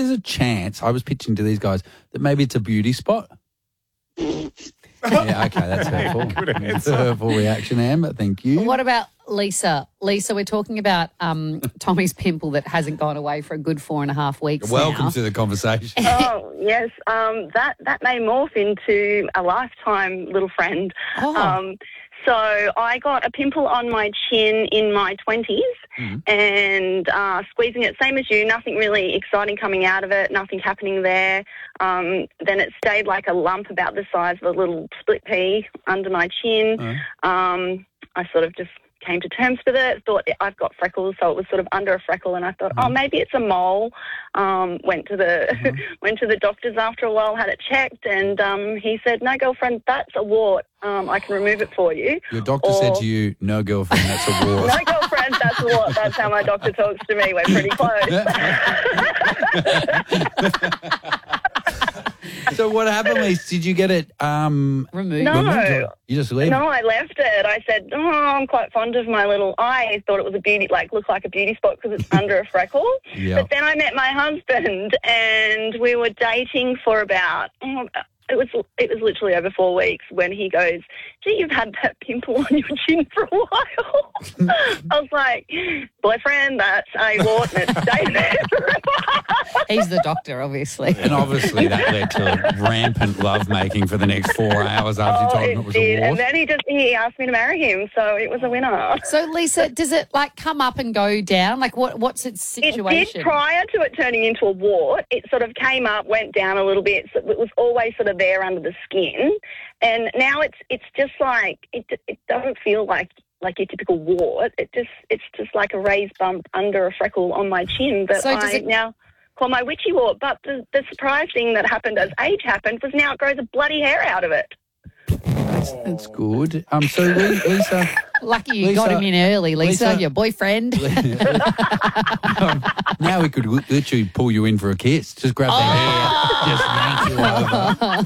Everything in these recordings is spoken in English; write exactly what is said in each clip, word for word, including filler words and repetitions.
there's a chance, I was pitching to these guys, that maybe it's a beauty spot? Yeah, okay, that's hurtful. Good answer. That's a hurtful reaction, Amber. Thank you. What about Lisa? Lisa, we're talking about um, Tommy's pimple that hasn't gone away for a good four and a half weeks Welcome now. to the conversation. Oh, yes. Um, that, that may morph into a lifetime little friend. Oh. Um, so I got a pimple on my chin in my twenties Mm-hmm. and uh, squeezing it, same as you, nothing really exciting coming out of it, nothing happening there. Um, then it stayed like a lump about the size of a little split pea under my chin. Uh-huh. Um, I sort of just came to terms with it, thought I've got freckles, so it was sort of under a freckle, and I thought, Mm-hmm. oh, maybe it's a mole. Um, went to the Mm-hmm. went to the doctors after a while, had it checked, and um, he said, no, girlfriend, that's a wart. Um, I can remove it for you. Your doctor Or- said to you, no, girlfriend, that's a war. No, girlfriend, that's a wart. That's how my doctor talks to me. We're pretty close. So what happened, Lisa? Did you get it um, Removed. No. removed or you just leave No, it? I left it. I said, oh, I'm quite fond of my little eye. I thought it was a beauty, like, looked like a beauty spot because it's under a freckle. Yeah. But then I met my husband and we were dating for about, oh, it was it was literally over four weeks when he goes, gee, you've had that pimple on your chin for a while. I was like, boyfriend, that's a wart and it stayed there for a while. He's the doctor, obviously. And obviously that led to rampant lovemaking for the next four hours after you Oh, told him it it was did. a war. And then he just he asked me to marry him, so it was a winner. So, Lisa, does it, like, come up and go down? Like, what? what's its It situation? did prior to it turning into a wart. It sort of came up, went down a little bit. So it was always sort of there under the skin, and now it's it's just like it. It doesn't feel like like your typical wart. It just it's just like a raised bump under a freckle on my chin that So does I it- now call my witchy wart. But the, the surprise thing that happened as age happened was now it grows a bloody hair out of it. That's, that's good. Um, so, Li- Lisa, Lucky you Lisa- got him in early, Lisa, Lisa- your boyfriend. um, now we could li- literally pull you in for a kiss. Just grab that hair, just yank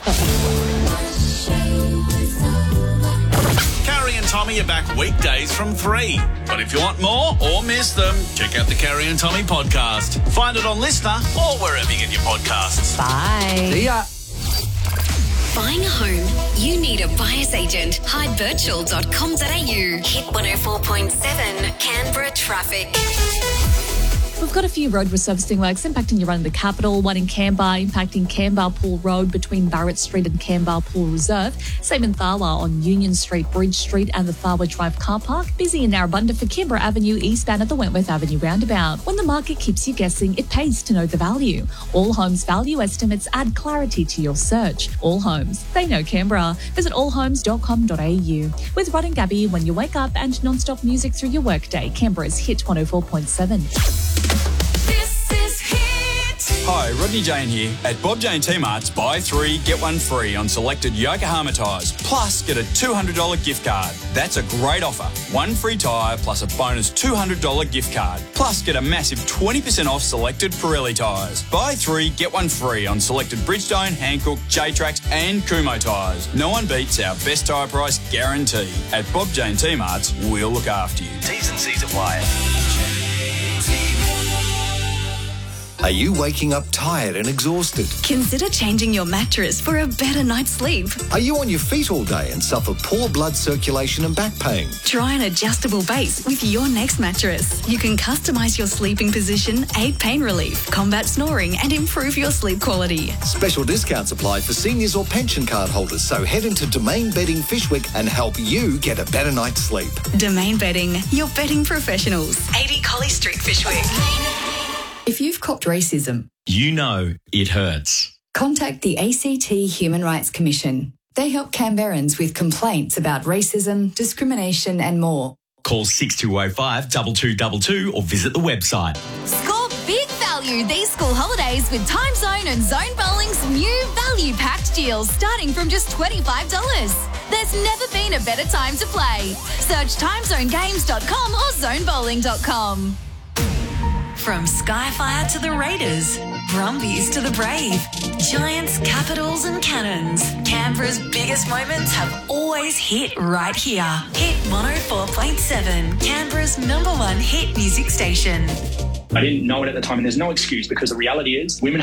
you over. Carrie and Tommy are back weekdays from three. But if you want more or miss them, check out the Carrie and Tommy podcast. Find it on Listener or wherever you get your podcasts. Bye. See ya. Buying a home? You need a buyer's agent. hyde virtual dot com dot a u. Hit one oh four point seven Canberra traffic. We've got a few road resurfacing works impacting you around the capital. One in Canberra impacting Canberra Pool Road between Barrett Street and Canberra Pool Reserve. Same in Tharwa on Union Street, Bridge Street and the Tharwa Drive car park. Busy in Narrabundah for Canberra Avenue eastbound at the Wentworth Avenue roundabout. When the market keeps you guessing, it pays to know the value. All Homes value estimates add clarity to your search. All Homes, they know Canberra. Visit all homes dot com dot a u. With Rod and Gabby when you wake up and non-stop music through your workday. Canberra's Hit one oh four point seven. This is Hit. Hi, Rodney Jane here. At Bob Jane T-Mart's, buy three, get one free on selected Yokohama tyres, plus get a two hundred dollars gift card. That's a great offer. One free tyre plus a bonus two hundred dollars gift card. Plus get a massive twenty percent off selected Pirelli tyres. Buy three, get one free on selected Bridgestone, Hankook, J-Trax and Kumho tyres. No one beats our best tyre price guarantee. At Bob Jane T-Mart's, we'll look after you. T's and C's apply. Are you waking up tired and exhausted? Consider changing your mattress for a better night's sleep. Are you on your feet all day and suffer poor blood circulation and back pain? Try an adjustable base with your next mattress. You can customise your sleeping position, aid pain relief, combat snoring and improve your sleep quality. Special discounts apply for seniors or pension card holders, so head into Domain Bedding Fishwick and help you get a better night's sleep. Domain Bedding, your bedding professionals. eighty Collie Street, Fishwick. If you've copped racism, You know it hurts. contact the A C T Human Rights Commission. They help Canberrans with complaints about racism, discrimination and more. Call six two oh five, two two two two or visit the website. Score big value these school holidays with Time Zone and Zone Bowling's new value packed deals starting from just twenty-five dollars. There's never been a better time to play. Search time zone games dot com or zone bowling dot com. From Skyfire to the Raiders, Brumbies to the Brave, Giants, Capitals and Cannons, Canberra's biggest moments have always hit right here. Hit one oh four point seven, Canberra's number one hit music station. I didn't know it at the time, and there's no excuse because the reality is women